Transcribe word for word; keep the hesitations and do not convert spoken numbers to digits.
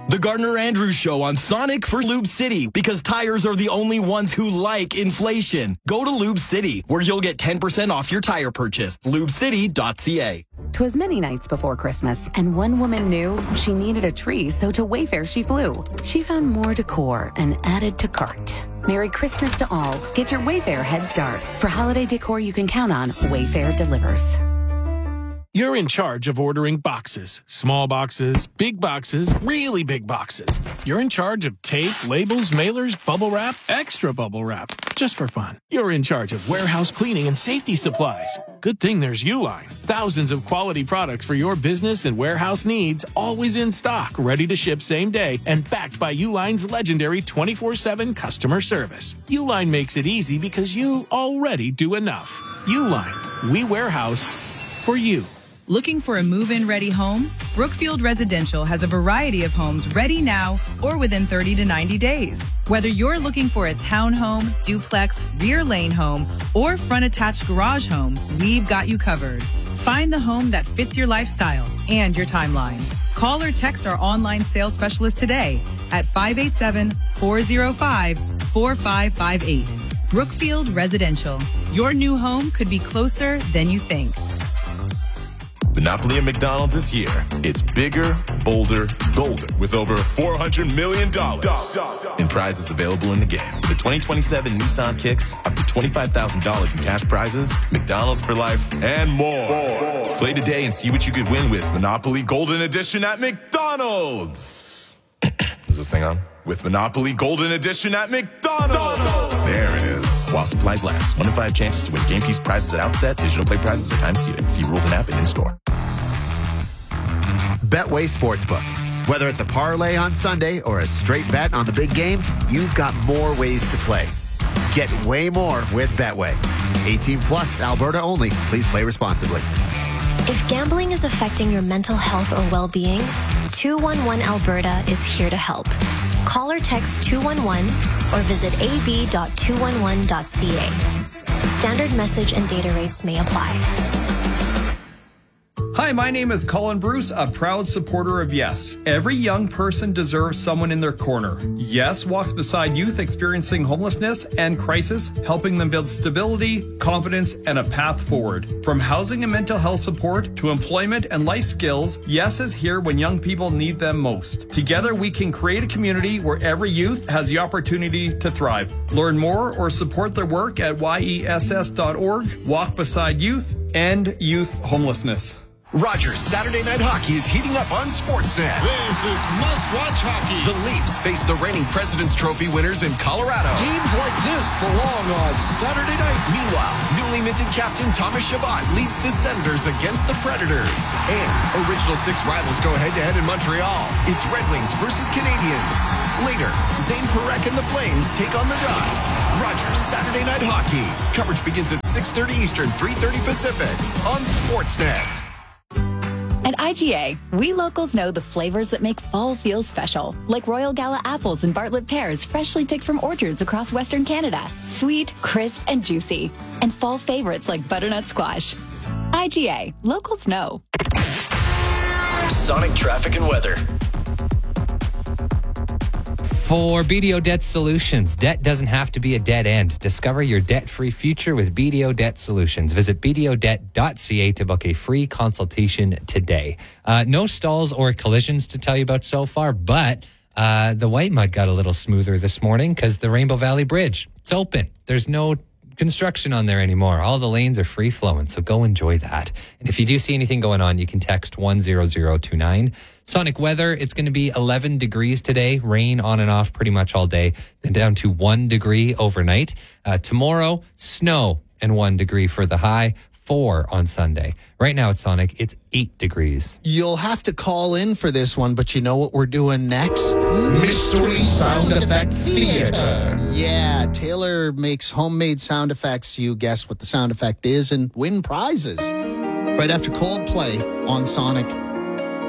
The Gardner Andrews Show on Sonic for Lube City, because tires are the only ones who like inflation. Go to Lube City, where you'll get ten percent off your tire purchase. lube city dot c a. 'Twas many nights before Christmas, and one woman knew she needed a tree, so to Wayfair she flew. She found more decor and added to cart. Merry Christmas to all. Get your Wayfair head start. For holiday decor you can count on, Wayfair delivers. You're in charge of ordering boxes. Small boxes, big boxes, really big boxes. You're in charge of tape, labels, mailers, bubble wrap, extra bubble wrap. Just for fun. You're in charge of warehouse cleaning and safety supplies. Good thing there's Uline. Thousands of quality products for your business and warehouse needs, always in stock, ready to ship same day, and backed by Uline's legendary twenty-four seven customer service. Uline makes it easy because you already do enough. Uline. We warehouse for you. Looking for a move-in ready home? Brookfield Residential has a variety of homes ready now or within thirty to ninety days. Whether you're looking for a townhome, duplex, rear lane home, or front attached garage home, we've got you covered. Find the home that fits your lifestyle and your timeline. Call or text our online sales specialist today at five eight seven, four oh five, four five five eight. Brookfield Residential. Your new home could be closer than you think. Monopoly at McDonald's is here. It's bigger, bolder, golden, with over four hundred million dollars in prizes available in the game. The twenty twenty-seven Nissan Kicks, up to twenty-five thousand dollars in cash prizes, McDonald's for life, and more. more. Play today and see what you could win with Monopoly Golden Edition at McDonald's. Is this thing on? With Monopoly Golden Edition at McDonald's. There it is. While supplies last. One in five chances to win game piece prizes at outset. Digital play prizes are time seated. See rules and app and in-store. Betway Sportsbook. Whether it's a parlay on Sunday or a straight bet on the big game, you've got more ways to play. Get way more with Betway. eighteen plus, Alberta only. Please play responsibly. If gambling is affecting your mental health or well-being, two one one Alberta is here to help. Call or text two one one or visit a b dot two one one dot c a. Standard message and data rates may apply. Hi, my name is Colin Bruce, a proud supporter of Yes. Every young person deserves someone in their corner. Yes walks beside youth experiencing homelessness and crisis, helping them build stability, confidence, and a path forward. From housing and mental health support to employment and life skills, Yes is here when young people need them most. Together, we can create a community where every youth has the opportunity to thrive. Learn more or support their work at y e s s dot org. Walk beside youth, end youth homelessness. Rogers Saturday Night Hockey is heating up on Sportsnet. This is must-watch hockey. The Leafs face the reigning President's Trophy winners in Colorado. Games like this belong on Saturday night. Meanwhile, newly minted captain Thomas Chabot leads the Senators against the Predators. And Original Six rivals go head-to-head in Montreal. It's Red Wings versus Canadiens. Later, Zane Parekh and the Flames take on the Ducks. Rogers Saturday Night Hockey. Coverage begins at six thirty Eastern, three thirty Pacific on Sportsnet. At I G A, we locals know the flavors that make fall feel special, like Royal Gala apples and Bartlett pears freshly picked from orchards across Western Canada. Sweet, crisp, and juicy. And fall favorites like butternut squash. I G A, locals know. Sonic traffic and weather. For B D O Debt Solutions, debt doesn't have to be a dead end. Discover your debt-free future with B D O Debt Solutions. Visit b d o debt dot c a to book a free consultation today. Uh, no stalls or collisions to tell you about so far, but uh, the white mud got a little smoother this morning because the Rainbow Valley Bridge, it's open. There's no construction on there anymore. All the lanes are free flowing, so go enjoy that. And if you do see anything going on, you can text one zero zero two nine. Sonic weather, it's going to be eleven degrees today, rain on and off pretty much all day, then down to one degree overnight. Uh, tomorrow, snow and one degree for the high, four on Sunday. Right now at Sonic, it's eight degrees. You'll have to call in for this one, but you know what we're doing next? Mystery Sound Effect Theater. Yeah, Taylor makes homemade sound effects. You guess what the sound effect is and win prizes. Right after Coldplay on Sonic.